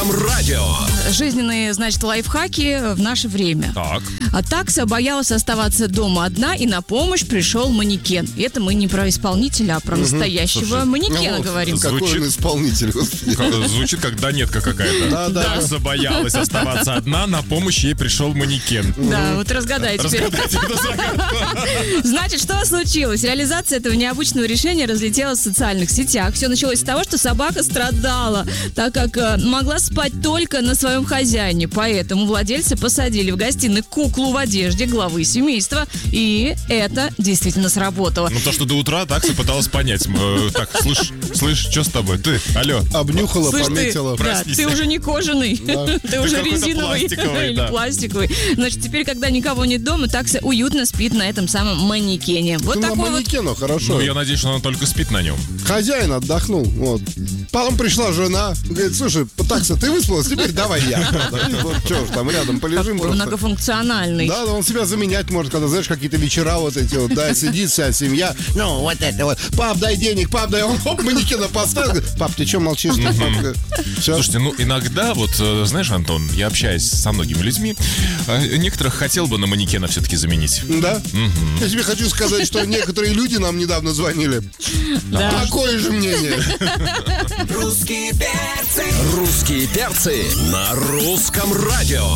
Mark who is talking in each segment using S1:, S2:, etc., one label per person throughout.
S1: русском радио.
S2: Жизненные, значит, лайфхаки в наше время.
S3: Так.
S2: А такса боялась оставаться дома одна, и на помощь пришел манекен. И это мы не про исполнителя, а про настоящего манекена говорим.
S4: Какой он исполнитель, господи.
S3: Звучит как Донетка какая-то.
S4: Да.
S3: Такса боялась оставаться одна, на помощь ей пришел манекен.
S2: Да, вот разгадай теперь.
S3: Разгадайте эту загадку.
S2: Значит, что случилось? Реализация этого необычного решения разлетелась в социальных сетях. Все началось с того, что собака страдала, так как могла спать только на своем хозяине. Поэтому владельцы посадили в гостиной куклу в одежде главы семейства. И это действительно сработало.
S3: Ну, то, что до утра такса пыталась понять. Так, слышь, что с тобой? Ты, алло.
S4: Обнюхала,
S2: Слышь,
S4: пометила.
S2: да, ты уже не кожаный, ты уже
S3: какой-то
S2: резиновый
S3: пластиковый,
S2: или
S3: да.
S2: пластиковый. Значит, теперь, когда никого нет дома, такса уютно спит на этом самом манекене. Вот
S4: На
S2: такой вот.
S4: манекену, хорошо.
S3: Ну, я надеюсь, что она только спит на нем.
S4: Хозяин отдохнул. Вот. Потом пришла жена. Говорит, слушай, такса, ты выспалась? Теперь давай я. Вот что ж, там рядом полежим
S2: Такой
S4: просто.
S2: многофункциональный.
S4: Да, он себя заменять может, когда, знаешь, какие-то вечера вот эти вот, да, сидит вся семья. Ну, вот это вот. Пап, дай денег, пап, дай. Он хоп, манекена поставил. Говорит, пап, ты что молчишь? Все.
S3: Слушайте, ну иногда, вот, знаешь, Антон, я общаюсь со многими людьми, некоторых хотел бы на манекена все-таки заменить.
S4: Да? Я тебе хочу сказать, что некоторые люди нам недавно звонили.
S2: Да.
S4: Такое же мнение.
S1: Русские перцы. Русские перцы на русском радио.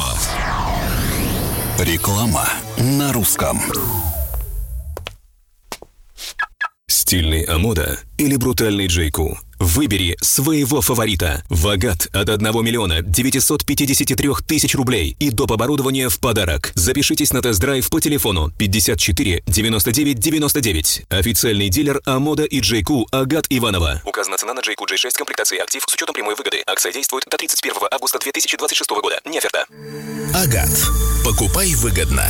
S1: Реклама на русском. Стильный Амода или брутальный Джейку? Выбери своего фаворита. В Агат от 1 миллиона 953 тысяч рублей и доп. Оборудование в подарок. Запишитесь на тест-драйв по телефону 54 99 99. Официальный дилер Амода и Джейку Агат Иваново. Указана цена на Джейку J6 комплектации актив с учетом прямой выгоды. Акция действует до 31 августа 2026 года. Не оферта. Агат. Покупай выгодно.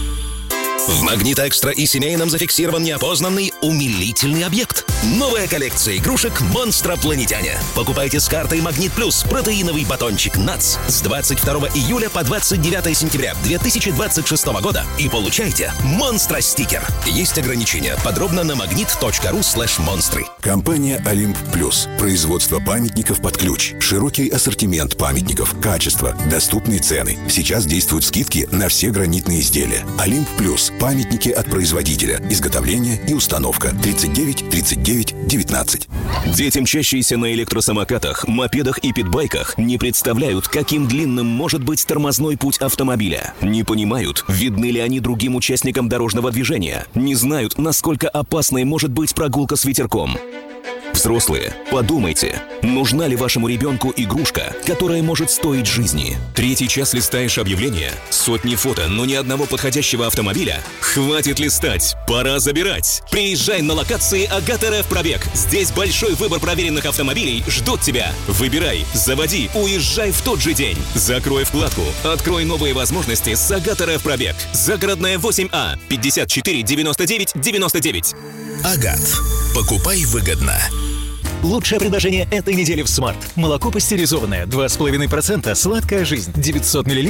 S1: В Магнит Экстра и семейном зафиксирован неопознанный умилительный объект. Новая коллекция игрушек «Монстропланетяне». Покупайте с картой Магнит Плюс протеиновый батончик НАЦ с 22 июля по 29 сентября 2026 года и получайте монстро-стикер. Есть ограничения. Подробно на magnet.ru/монстры.
S5: Компания «Олимп Плюс». Производство памятников под ключ. Широкий ассортимент памятников, качество, доступные цены. Сейчас действуют скидки на все гранитные изделия. «Олимп Плюс». Памятники от производителя. Изготовление и установка. 39 39 19.
S1: Дети, мчащиеся на электросамокатах, мопедах и питбайках, не представляют, каким длинным может быть тормозной путь автомобиля. Не понимают, видны ли они другим участникам дорожного движения. Не знают, насколько опасной может быть прогулка с ветерком. Взрослые, подумайте, нужна ли вашему ребенку игрушка, которая может стоить жизни? Третий час листаешь объявления, сотни фото, но ни одного подходящего автомобиля? Хватит листать, пора забирать. Приезжай на локации Агат РФ Пробег. Здесь большой выбор проверенных автомобилей ждут тебя. Выбирай, заводи, уезжай в тот же день. Закрой вкладку, открой новые возможности с Агат РФ Пробег. Загородная 8А, 54 99 99. Агат. Покупай выгодно.
S6: Лучшее предложение этой недели в Смарт. Молоко пастеризованное, 2,5%, сладкая жизнь, 900 мл,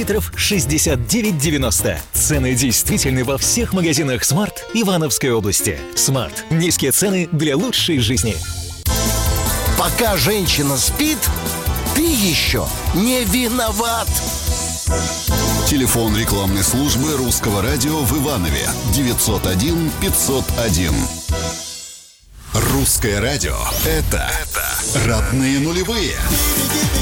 S6: 69,90. Цены действительны во всех магазинах Смарт Ивановской области. Смарт. Низкие цены для лучшей жизни.
S7: Пока женщина спит, ты еще не виноват.
S8: Телефон рекламной службы русского радио в Иванове 901 501. Русское радио – это родные нулевые.